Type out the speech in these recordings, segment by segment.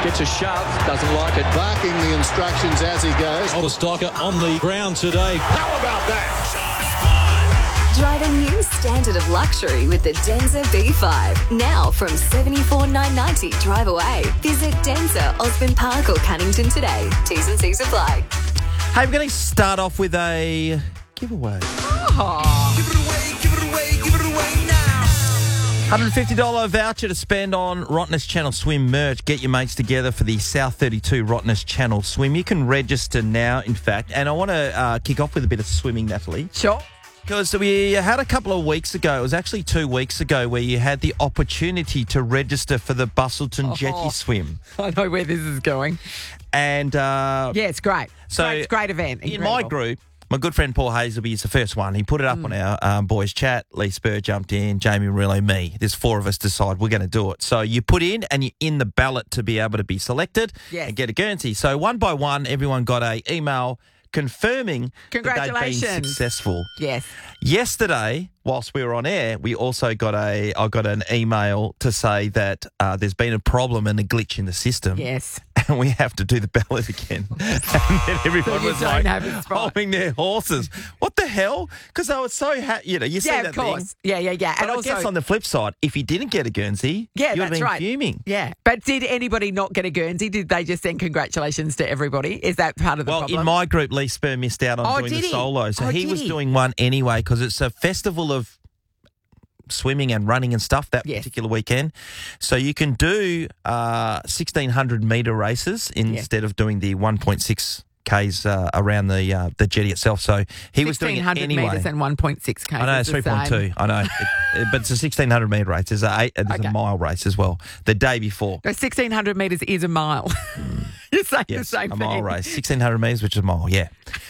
Gets a shove, doesn't like it. Barking the instructions as he goes. Oliver on the ground today. How about that? Drive a new standard of luxury with the Denza B5. Now from $74,990 drive away. Visit Denza, Osborne Park or Cunnington today. T's and C's apply. Hey, we're going to start off with a giveaway. $150 voucher to spend on Rottnest Channel Swim merch. Get your mates together for the South 32 Rottnest Channel Swim. You can register now, in fact. And I want to kick off with a bit of swimming, Natalie. Sure. Because we had a couple of weeks ago, it was actually 2 weeks ago, where you had the opportunity to register for the Bustleton Jetty Swim. I know where this is going. And yeah, it's great. So it's a great event. In Incredible. my group, my good friend Paul Hazelby is the first one. He put it up on our boys chat. Lee Spur jumped in, Jamie Murillo, me. There's four of us decide we're going to do it. So you put in and you're in the ballot to be able to be selected and get a Guernsey. So one by one, everyone got a email confirming that they'd been successful. Yes. Yesterday, whilst we were on air, we also got I got an email to say that there's been a problem and a glitch in the system. Yes. And we have to do the ballot again. And then everyone was like holding their horses. What the hell? Because they were so happy. You know, you see that of course. thing. Yeah. But And I also, guess on the flip side, if you didn't get a Guernsey, you'd have been fuming. Yeah. But did anybody not get a Guernsey? Did they just send congratulations to everybody? Is that part of the problem? Well, in my group, Lee Spur missed out on doing the solo. So he was doing one anyway because it's a festival of swimming and running and stuff that particular weekend. So you can do 1,600-metre races instead of doing the 1.6 Ks around the jetty itself. So he was doing it anyway. 1,600 metres and 1.6 Ks. I know, it's 3.2. I know. But it's a 1,600-metre race. There's a mile race as well the day before. 1,600 metres is a mile. You're saying the same thing. A mile race. 1,600 metres, which is a mile, yeah.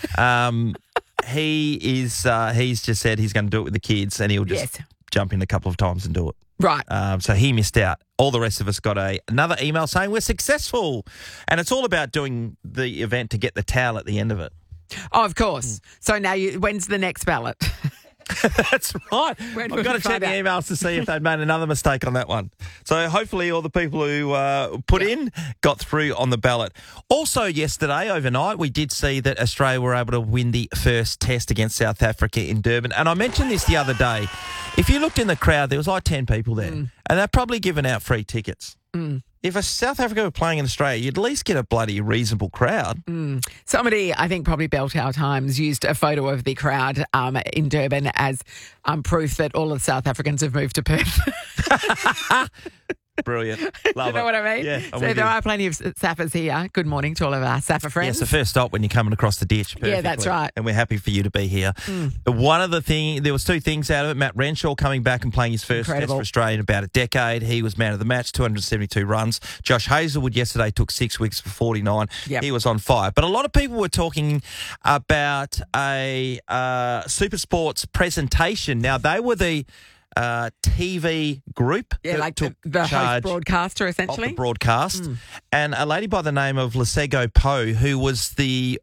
He's just said he's going to do it with the kids and he'll just jump in a couple of times and do it. Right. So he missed out. All the rest of us got another email saying we're successful. And it's all about doing the event to get the towel at the end of it. Oh, of course. So now, when's the next ballot? That's right. I've got to check the emails to see if they'd made another mistake on that one. So hopefully all the people who put in got through on the ballot. Also yesterday, overnight, we did see that Australia were able to win the first test against South Africa in Durban. And I mentioned this the other day. If you looked in the crowd, there was like 10 people there. And they're probably giving out free tickets. If a South Africa were playing in Australia, you'd at least get a bloody reasonable crowd. Somebody, I think probably Belltower Times, used a photo of the crowd in Durban as proof that all of the South Africans have moved to Perth. Brilliant. Love you know what I mean? Yeah, so there are plenty of Saffers here. Good morning to all of our Saffa friends. Yeah, it's the first stop when you're coming across the ditch. Perfectly. Yeah, that's right. And we're happy for you to be here. One of the things, there was two things out of it. Matt Renshaw coming back and playing his first test for Australia in about a decade. He was man of the match, 272 runs. Josh Hazlewood yesterday took 6 wickets for 49. He was on fire. But a lot of people were talking about a Super Sports presentation. Now, they were the TV group like the host broadcaster, essentially. Of the broadcast. And a lady by the name of Lesego Poe, who was the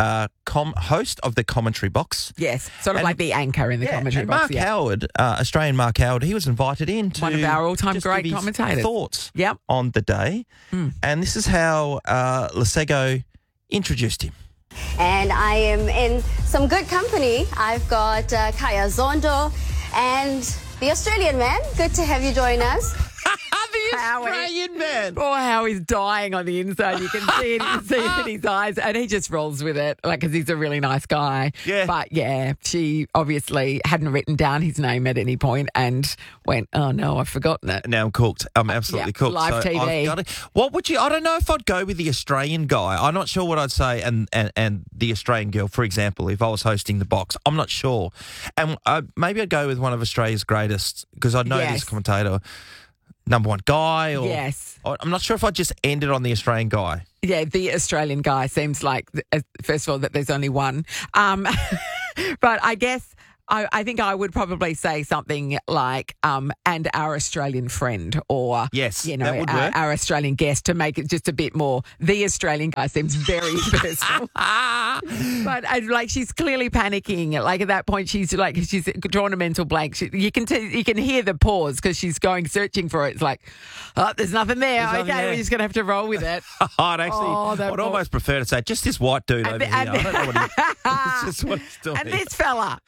host of the commentary box. Yes, sort of like the anchor in the commentary box. Mark Howard, Australian Mark Howard, he was invited in to one of our all-time great give commentators. His thoughts on the day. And this is how Lesego introduced him. And I am in some good company. I've got Kaya Zondo and the Australian man. Good to have you join us. The Australian man. Poor Howie's dying on the inside. You can see it, in his eyes, and he just rolls with it, like, because he's a really nice guy. Yeah. But yeah, she obviously hadn't written down his name at any point and went, "Oh no, I've forgotten it." Now I'm cooked. I'm absolutely cooked. Live so TV. What would you? I don't know if I'd go with the Australian guy. I'm not sure what I'd say, and the Australian girl, for example, if I was hosting the box, I'm not sure. And maybe I'd go with one of Australia's greatest because I know this commentator. Number one guy, or I'm not sure if I'd just end it on the Australian guy. Yeah, the Australian guy seems like, first of all, that there's only one. But I guess I think I would probably say something like, and our Australian friend, or, Yes, you know, that would work. our Australian guest, to make it just a bit more. The Australian guy seems very personal. But like, she's clearly panicking. Like, at that point, she's drawn a mental blank. You can hear the pause because she's searching for it. It's like, oh, there's nothing there. There's nothing there. We're just going to have to roll with it. I'd almost prefer to say, just this white dude over here. I don't know what it's just what he's doing. And this fella.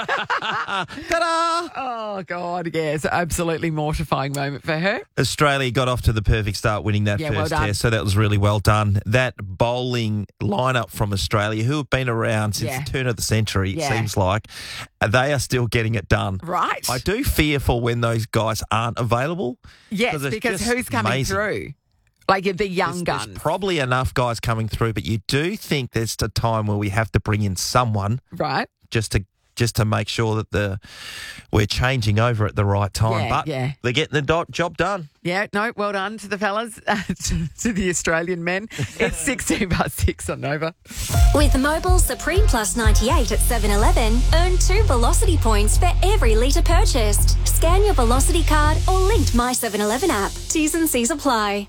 Ta-da! Oh, God, yes. Absolutely mortifying moment for her. Australia got off to the perfect start winning that Yeah, well first done. test, so that was really well done. That bowling lineup from Australia, who have been around since Yeah. the turn of the century, it Yeah. seems like, they are still getting it done. Right. I do fear for when those guys aren't available. Yes, it's because just who's coming amazing. through? Like the young There's guns. probably enough guys coming through, but you do think there's a time where we have to bring in someone Right. just to make sure that we're changing over at the right time. Yeah, but yeah. they're getting the job done. Yeah, no, well done to the fellas, to the Australian men. It's 6:16 on Nova. With Mobile Supreme Plus 98 at 7-Eleven, earn 2 Velocity points for every litre purchased. Scan your Velocity card or linked My 7-Eleven app. T's and C's apply.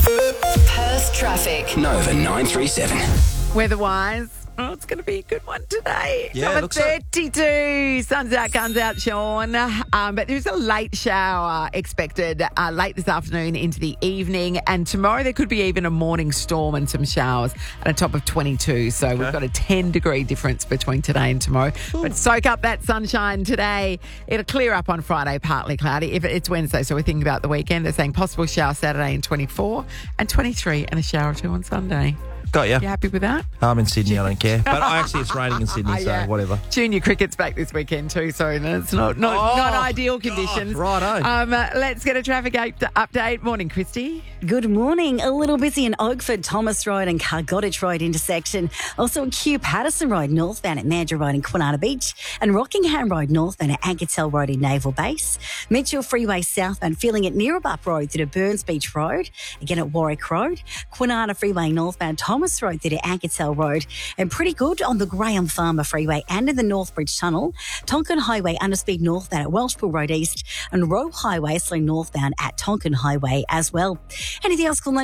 Perth traffic. Nova 937. Weather-wise, it's going to be a good one today. Yeah, Number it looks like- 32. Sun's out, guns out, Sean. But there's a late shower expected late this afternoon into the evening. And tomorrow there could be even a morning storm and some showers at a top of 22. So we've got a 10-degree difference between today and tomorrow. But soak up that sunshine today. It'll clear up on Friday, partly cloudy. If it's Wednesday, so we're thinking about the weekend. They're saying possible shower Saturday in 24 and 23 and a shower or two on Sunday. Got ya. You happy with that? I'm in Sydney, I don't care. But actually it's raining in Sydney, so Yeah. whatever. Junior cricket's back this weekend too, so it's not ideal conditions. righto. Let's get a traffic update. Morning, Christy. Good morning. A little busy in Oakford, Thomas Road and Cargottich Road intersection. Also at Kew Patterson Road northbound at Mandurah Road in Kwinana Beach and Rockingham Road northbound at Anketel Road in Naval Base. Mitchell Freeway southbound feeling at Neerabup Road through to Burns Beach Road. Again at Warwick Road. Kwinana Freeway northbound Thomas Road through to Anketel Road. And pretty good on the Graham Farmer Freeway and in the Northbridge Tunnel. Tonkin Highway underspeed northbound at Welshpool Road East and Roe Highway slow northbound at Tonkin Highway as well. Anything else, call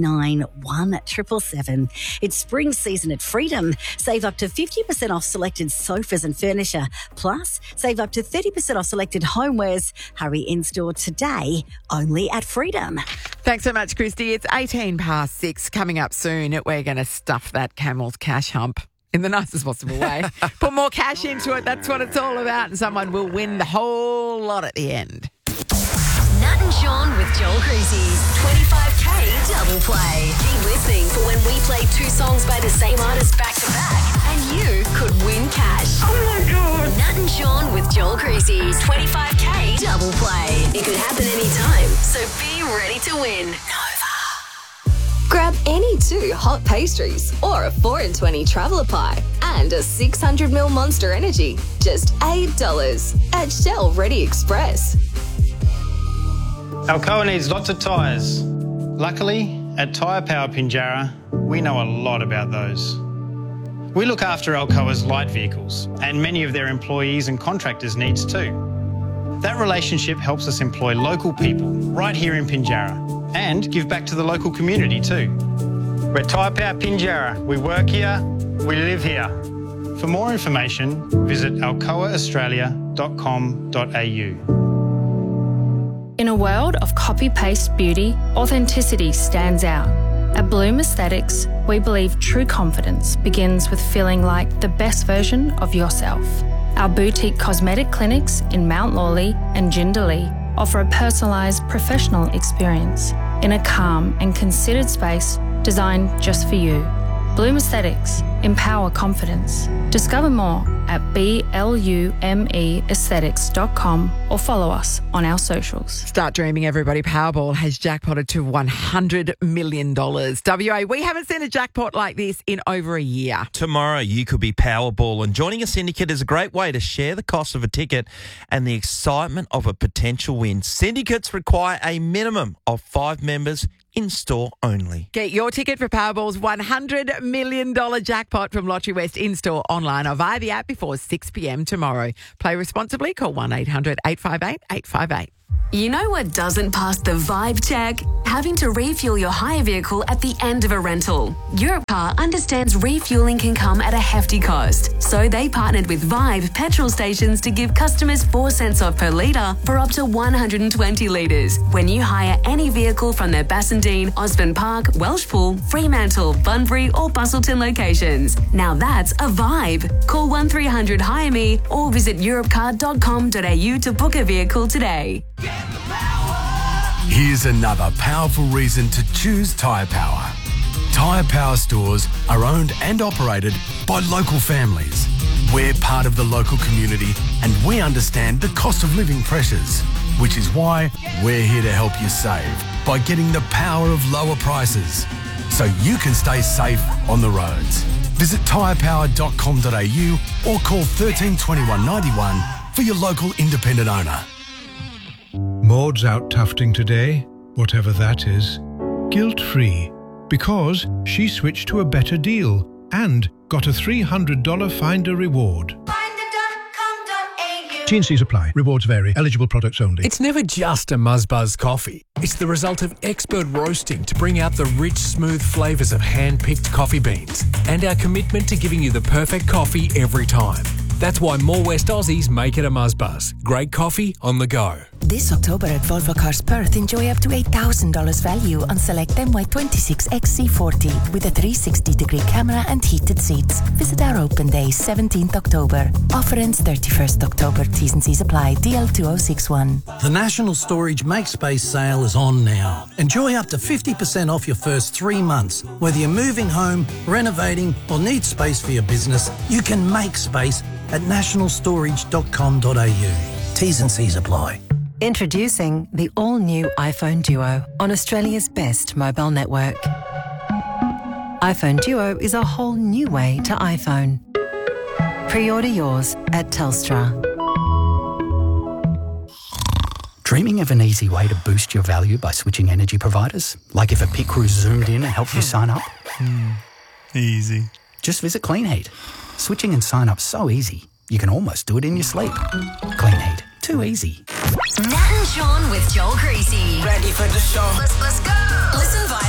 9489 It's spring season at Freedom. Save up to 50% off selected sofas and furniture. Plus, save up to 30% off selected homewares. Hurry in-store today, only at Freedom. Thanks so much, Christy. It's 6:18. Coming up soon, we're going to stuff that camel's cash hump in the nicest possible way. Put more cash into it. That's what it's all about. And someone will win the whole lot at the end. Nat and Sean with Joel Creasy. 25K double play. Keep listening for when we play 2 songs by the same artist back to back. And you could win cash. Oh my God. Nat and Sean with Joel Creasy. 25K double play. It could happen anytime. So be ready to win. Nova. Grab any 2 hot pastries or a 4 in 20 traveller pie and a 600ml Monster Energy. Just $8 at Shell Ready Express. Alcoa needs lots of tyres. Luckily, at Tyre Power Pinjarra, we know a lot about those. We look after Alcoa's light vehicles and many of their employees and contractors' needs too. That relationship helps us employ local people right here in Pinjarra and give back to the local community too. We're Tyre Power Pinjarra. We work here, we live here. For more information, visit alcoaaustralia.com.au. In a world of copy-paste beauty, authenticity stands out. At Bloom Aesthetics, we believe true confidence begins with feeling like the best version of yourself. Our boutique cosmetic clinics in Mount Lawley and Jindalee offer a personalised professional experience in a calm and considered space designed just for you. Bloom Aesthetics. Empower confidence. Discover more at BLUMEaesthetics.com or follow us on our socials. Start dreaming, everybody. Powerball has jackpotted to $100 million. WA, we haven't seen a jackpot like this in over a year. Tomorrow you could be Powerball, and joining a syndicate is a great way to share the cost of a ticket and the excitement of a potential win. Syndicates require a minimum of 5 members in-store only. Get your ticket for Powerball's $100 million jackpot from Lottery West in-store, online or via the app before 6 p.m. tomorrow. Play responsibly. Call 1-800-858-858. You know what doesn't pass the vibe check? Having to refuel your hire vehicle at the end of a rental. Europcar understands refueling can come at a hefty cost, so they partnered with Vibe petrol stations to give customers 4 cents off per litre for up to 120 litres when you hire any vehicle from their Bassendean, Osborne Park, Welshpool, Fremantle, Bunbury or Busselton locations. Now that's a vibe. Call 1300 Hire Me or visit europcar.com.au to book a vehicle today. Here's another powerful reason to choose Tyre Power. Tyre Power stores are owned and operated by local families. We're part of the local community and we understand the cost of living pressures, which is why we're here to help you save by getting the power of lower prices so you can stay safe on the roads. Visit tyrepower.com.au or call 13 21 91 for your local independent owner. Maud's out tufting today, whatever that is, guilt-free, because she switched to a better deal and got a $300 Finder reward. T&Cs apply. Rewards vary. Eligible products only. It's never just a Muzzbuzz coffee. It's the result of expert roasting to bring out the rich, smooth flavours of hand-picked coffee beans and our commitment to giving you the perfect coffee every time. That's why more West Aussies make it a Muzzbuzz. Great coffee on the go. This October at Volvo Cars Perth, enjoy up to $8,000 value on select MY26 XC40 with a 360-degree camera and heated seats. Visit our open day 17th October. Offer ends 31st October. T's and C's apply. DL2061. The National Storage MakeSpace sale is on now. Enjoy up to 50% off your first 3 months. Whether you're moving home, renovating or need space for your business, you can make space at nationalstorage.com.au. T's and C's apply. Introducing the all-new iPhone Duo on Australia's best mobile network. iPhone Duo is a whole new way to iPhone. Pre-order yours at Telstra. Dreaming of an easy way to boost your value by switching energy providers? Like if a pit crew zoomed in and helped you sign up? Easy. Just visit Clean Heat. Switching and sign up so easy, you can almost do it in your sleep. Clean Heat. Too easy. Nat and Sean with Joel Creasy. Ready for the show. Let's go. Listen via